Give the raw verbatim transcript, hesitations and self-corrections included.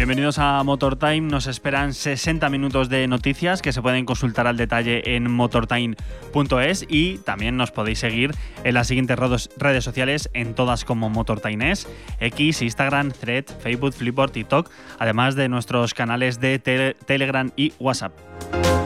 Bienvenidos a Motor Time. Nos esperan sesenta minutos de noticias que se pueden consultar al detalle en motortime punto es y también nos podéis seguir en las siguientes redes sociales, en todas como MotorTimeEs, X, Instagram, Thread, Facebook, Flipboard, TikTok, además de nuestros canales de te- Telegram y WhatsApp.